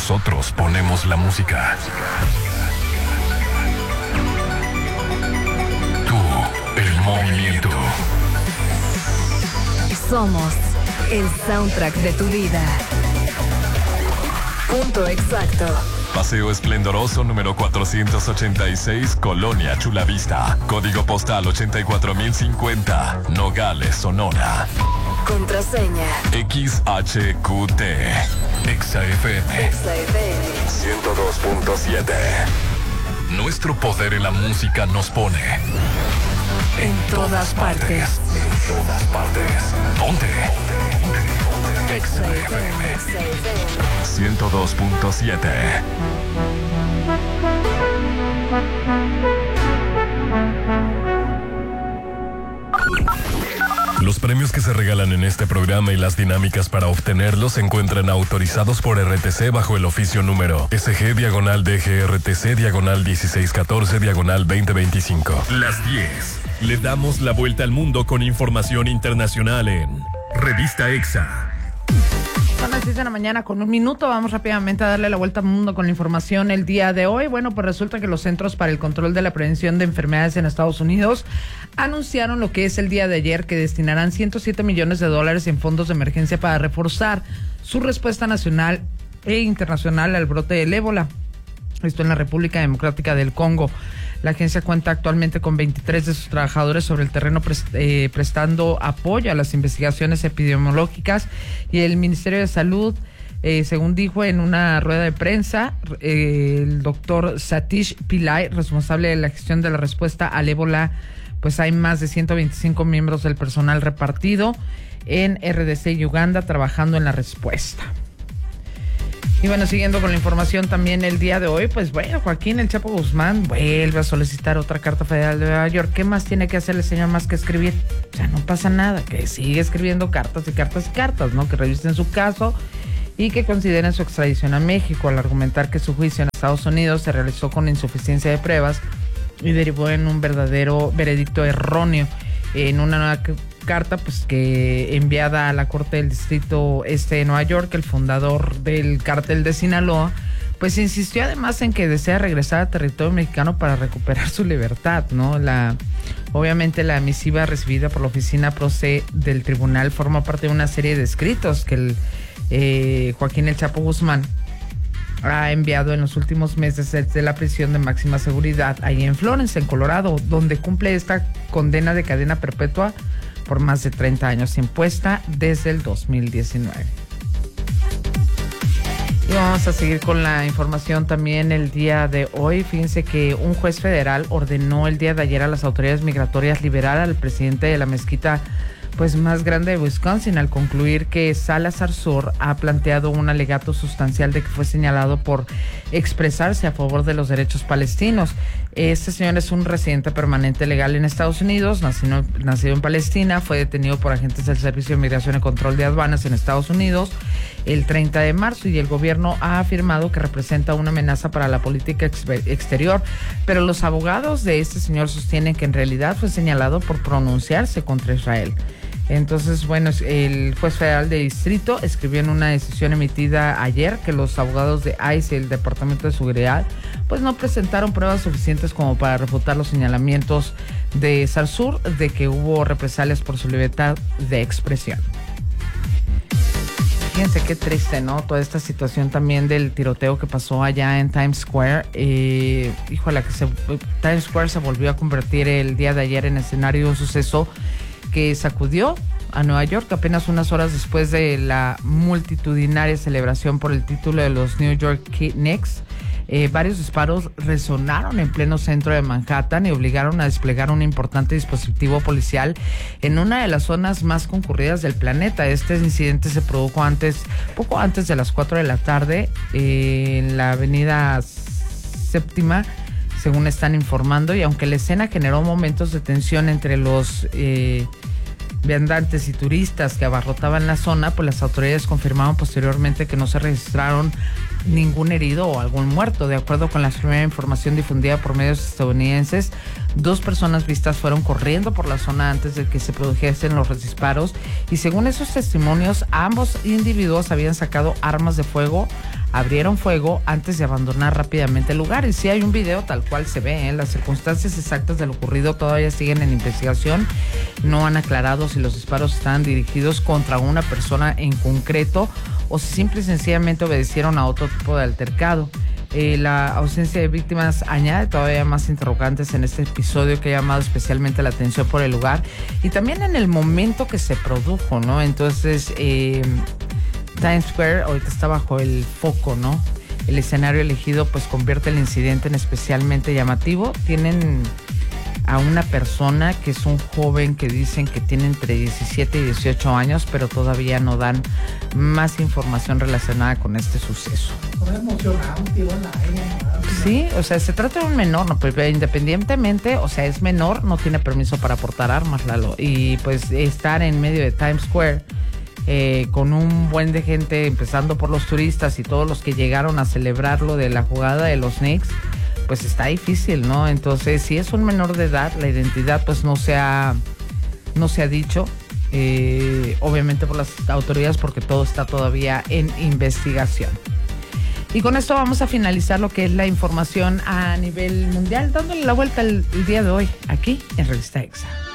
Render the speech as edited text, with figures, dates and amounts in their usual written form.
Nosotros ponemos la música. Tú, el movimiento. Somos el soundtrack de tu vida. Punto exacto. Paseo Esplendoroso número 486, Colonia Chulavista. Código postal 84050, Nogales, Sonora. Contraseña XHQT. XFM 102.7. Nuestro poder en la música nos pone en todas partes. En todas partes. Ponte. XFM 102.7. Los premios que se regalan en este programa y las dinámicas para obtenerlos se encuentran autorizados por RTC bajo el oficio número SG/DGRTC/1614/2025. Las 10. Le damos la vuelta al mundo con información internacional en Revista EXA. Son las 10 de la mañana con 1 minuto. Vamos rápidamente a darle la vuelta al mundo con la información el día de hoy. Bueno, pues resulta que los Centros para el Control de la Prevención de Enfermedades en Estados Unidos anunciaron lo que es el día de ayer que destinarán $107 millones en fondos de emergencia para reforzar su respuesta nacional e internacional al brote del ébola. Esto en la República Democrática del Congo. La agencia cuenta actualmente con 23 de sus trabajadores sobre el terreno prestando apoyo a las investigaciones epidemiológicas, y el Ministerio de Salud, según dijo en una rueda de prensa, el doctor Satish Pillai, responsable de la gestión de la respuesta al ébola, pues hay más de 125 miembros del personal repartido en RDC y Uganda trabajando en la respuesta. Y bueno, siguiendo con la información también el día de hoy, pues bueno, Joaquín El Chapo Guzmán vuelve a solicitar otra carta federal de Nueva York. ¿Qué más tiene que hacer el señor más que escribir? O sea, no pasa nada, que sigue escribiendo cartas y cartas y cartas, ¿no? Que revisen su caso y que consideren su extradición a México, al argumentar que su juicio en Estados Unidos se realizó con insuficiencia de pruebas y derivó en un verdadero veredicto erróneo. En una nueva carta, pues que enviada a la Corte del Distrito Este de Nueva York, el fundador del cártel de Sinaloa, pues insistió además en que desea regresar a territorio mexicano para recuperar su libertad, ¿no? Obviamente la misiva recibida por la oficina Pro Se del tribunal forma parte de una serie de escritos que Joaquín El Chapo Guzmán ha enviado en los últimos meses desde la prisión de máxima seguridad ahí en Florence, en Colorado, donde cumple esta condena de cadena perpetua por más de 30 años, impuesta desde el 2019. Y vamos a seguir con la información también el día de hoy. Fíjense que un juez federal ordenó el día de ayer a las autoridades migratorias liberar al presidente de la mezquita pues más grande de Wisconsin, al concluir que Salah Sarsour ha planteado un alegato sustancial de que fue señalado por expresarse a favor de los derechos palestinos. Este señor es un residente permanente legal en Estados Unidos, nacido en Palestina, fue detenido por agentes del Servicio de Migración y Control de Aduanas en Estados Unidos el 30 de marzo y el gobierno ha afirmado que representa una amenaza para la política exterior, pero los abogados de este señor sostienen que en realidad fue señalado por pronunciarse contra Israel. Entonces, bueno, el juez federal de distrito escribió en una decisión emitida ayer que los abogados de ICE y el Departamento de Seguridad pues no presentaron pruebas suficientes como para refutar los señalamientos de Sarsour de que hubo represalias por su libertad de expresión. Fíjense qué triste, ¿no? Toda esta situación también del tiroteo que pasó allá en Times Square. Híjole, Times Square se volvió a convertir el día de ayer en escenario de un suceso que sacudió a Nueva York apenas unas horas después de la multitudinaria celebración por el título de los New York Knicks. Varios disparos resonaron en pleno centro de Manhattan y obligaron a desplegar un importante dispositivo policial en una de las zonas más concurridas del planeta. Este incidente se produjo poco antes de las 4 de la tarde en la avenida Séptima, según están informando, y aunque la escena generó momentos de tensión entre los viandantes y turistas que abarrotaban la zona, pues las autoridades confirmaron posteriormente que no se registraron ningún herido o algún muerto. De acuerdo con la primera información difundida por medios estadounidenses, 2 personas vistas fueron corriendo por la zona antes de que se produjesen los disparos y según esos testimonios, ambos individuos habían sacado armas de fuego abrieron fuego antes de abandonar rápidamente el lugar. Y sí hay un video tal cual se ve, ¿eh? Las circunstancias exactas de lo ocurrido todavía siguen en investigación. No han aclarado si los disparos están dirigidos contra una persona en concreto o si simple y sencillamente obedecieron a otro tipo de altercado. La ausencia de víctimas añade todavía más interrogantes en este episodio que ha llamado especialmente la atención por el lugar y también en el momento que se produjo, ¿no? Entonces, Times Square ahorita está bajo el foco, ¿no? El escenario elegido pues convierte el incidente en especialmente llamativo. Tienen a una persona que es un joven que dicen que tiene entre 17 y 18 años, pero todavía no dan más información relacionada con este suceso. Sí, o sea, se trata de un menor, ¿no? Pero independientemente, o sea, es menor, no tiene permiso para portar armas, Lalo. Y pues estar en medio de Times Square con un buen de gente, empezando por los turistas y todos los que llegaron a celebrar lo de la jugada de los Knicks, pues está difícil, ¿no? Entonces, si es un menor de edad, la identidad pues no se ha dicho, obviamente por las autoridades, porque todo está todavía en investigación. Y con esto vamos a finalizar lo que es la información a nivel mundial, dándole la vuelta el día de hoy, aquí en Revista Exa.